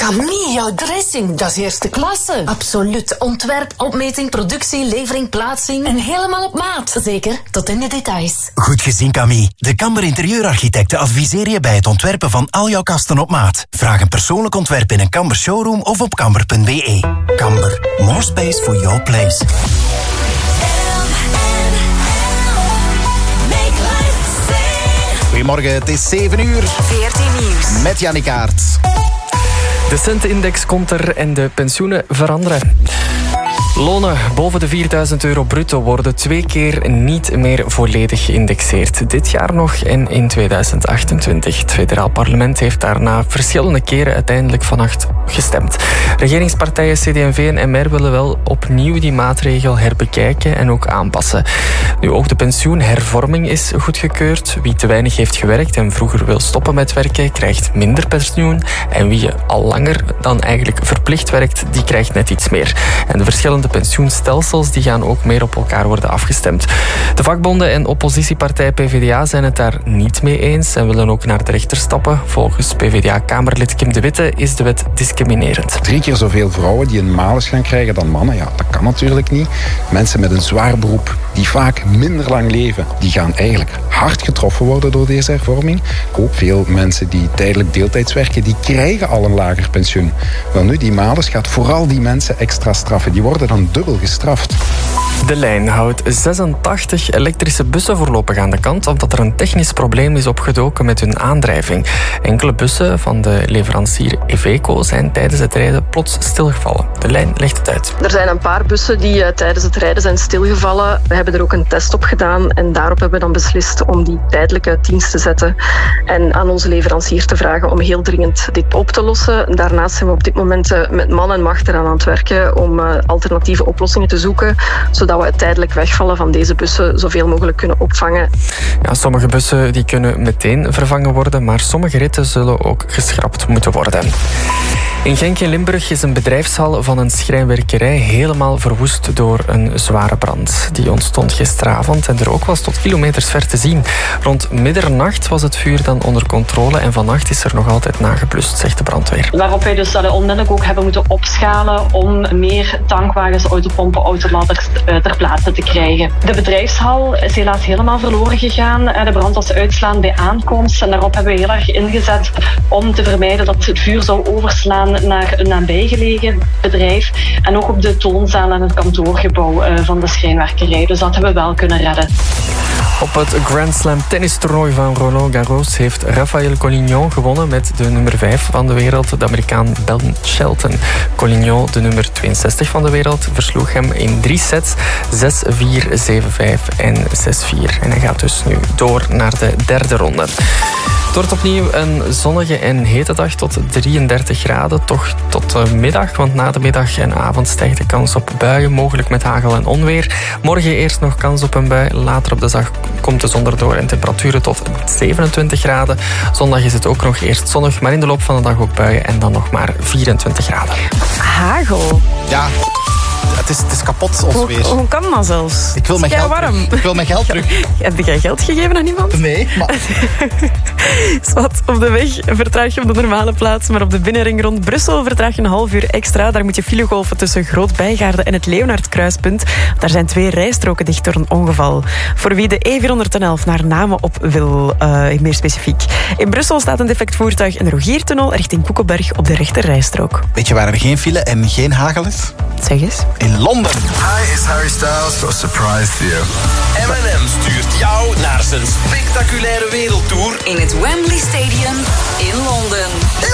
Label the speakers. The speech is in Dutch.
Speaker 1: Camille, jouw dressing, dat is eerste klasse. Absoluut. Ontwerp, opmeting, productie, levering, plaatsing. En helemaal op maat. Zeker, tot in de details.
Speaker 2: Goed gezien, Camille. De Kamber Interieurarchitecten adviseren je bij het ontwerpen van al jouw kasten op maat. Vraag een persoonlijk ontwerp in een Kamber showroom of op kamber.be. Kamber, more space for your place.
Speaker 3: Goedemorgen, het is 7 uur.
Speaker 4: 14 Nieuws.
Speaker 3: Met Jannie Kaart.
Speaker 5: De centenindex komt er en de pensioenen veranderen. Lonen boven de €4.000 bruto worden 2 keer niet meer volledig geïndexeerd. Dit jaar nog en in 2028. Het federaal parlement heeft daarna verschillende keren uiteindelijk vannacht gestemd. Regeringspartijen CD&V en MR willen wel opnieuw die maatregel herbekijken en ook aanpassen. Nu ook de pensioenhervorming is goedgekeurd. Wie te weinig heeft gewerkt en vroeger wil stoppen met werken, krijgt minder pensioen. En wie al langer dan eigenlijk verplicht werkt, die krijgt net iets meer. En de verschillende pensioenstelsels die gaan ook meer op elkaar worden afgestemd. De vakbonden en oppositiepartij PvdA zijn het daar niet mee eens en willen ook naar de rechter stappen. Volgens PvdA-kamerlid Kim de Witte is de wet discriminerend.
Speaker 6: 3 keer zoveel vrouwen die een malus gaan krijgen dan mannen, ja, dat kan natuurlijk niet. Mensen met een zwaar beroep die vaak minder lang leven, die gaan eigenlijk hard getroffen worden door deze hervorming. Ook veel mensen die tijdelijk deeltijds werken, die krijgen al een lager pensioen. Wel nu, die malus gaat vooral die mensen extra straffen. Die worden dan dubbel gestraft.
Speaker 5: De lijn houdt 86 elektrische bussen voorlopig aan de kant, omdat er een technisch probleem is opgedoken met hun aandrijving. Enkele bussen van de leverancier Iveco zijn tijdens het rijden plots stilgevallen. De lijn legt het uit.
Speaker 7: Er zijn een paar bussen die tijdens het rijden zijn stilgevallen. We hebben er ook een test op gedaan en daarop hebben we dan beslist om die tijdelijk uit dienst te zetten en aan onze leverancier te vragen om heel dringend dit op te lossen. Daarnaast zijn we op dit moment met man en macht eraan aan het werken om alternatieve oplossingen te zoeken, zodat we het tijdelijk wegvallen van deze bussen zoveel mogelijk kunnen opvangen.
Speaker 5: Ja, sommige bussen die kunnen meteen vervangen worden, maar sommige ritten zullen ook geschrapt moeten worden. In Genk in Limburg is een bedrijfshal van een schrijnwerkerij helemaal verwoest door een zware brand. Die ontstond gisteravond en er ook was tot kilometers ver te zien. Rond middernacht was het vuur dan onder controle en vannacht is er nog altijd nageblust, zegt de brandweer.
Speaker 8: Waarop wij dus onmiddellijk ook hebben moeten opschalen om meer tankwagens, autopompen, autoladders ter plaatse te krijgen. De bedrijfshal is helaas helemaal verloren gegaan. De brand was uitslaan bij aankomst en daarop hebben we heel erg ingezet om te vermijden dat het vuur zou overslaan naar een nabijgelegen bedrijf en ook op de toonzaal en het kantoorgebouw van de schrijnwerkerij. Dus dat hebben we wel kunnen redden.
Speaker 5: Op het Grand Slam tennistoernooi van Roland Garros heeft Rafael Collignon gewonnen met de nummer 5 van de wereld, de Amerikaan Ben Shelton. Collignon, de nummer 62 van de wereld, versloeg hem in 3 sets, 6-4, 7-5 en 6-4. En hij gaat dus nu door naar de derde ronde. Het wordt opnieuw een zonnige en hete dag tot 33 graden. Toch tot middag, want na de middag en avond stijgt de kans op buien, mogelijk met hagel en onweer. Morgen eerst nog kans op een bui. Later op de dag komt de zon erdoor en temperaturen tot 27 graden. Zondag is het ook nog eerst zonnig, maar in de loop van de dag ook buien en dan nog maar 24 graden.
Speaker 4: Hagel?
Speaker 3: Ja. Het is kapot, ons weer.
Speaker 4: Hoe kan dat zelfs?
Speaker 3: Ik wil mijn geld terug. Ik wil mijn geld terug.
Speaker 4: Heb jij geld gegeven aan iemand?
Speaker 3: Nee, maar...
Speaker 4: Zwat, op de weg vertraag je op de normale plaats, maar op de binnenring rond Brussel vertraag je een half uur extra. Daar moet je filegolven tussen Groot-Bijgaarden en het Leonardkruispunt. Daar zijn 2 rijstroken dicht door een ongeval. Voor wie de E411 naar Namen op wil, meer specifiek. In Brussel staat een defect voertuig in de Rogiertunnel richting Koekelberg op de rechter rijstrook.
Speaker 3: Weet je waar er geen file en geen hagel is?
Speaker 4: Zeg eens.
Speaker 3: In Londen.
Speaker 9: Hi, it's Harry Styles. So surprised for you. M&M stuurt jou naar zijn spectaculaire wereldtour
Speaker 4: In het Wembley Stadium in Londen.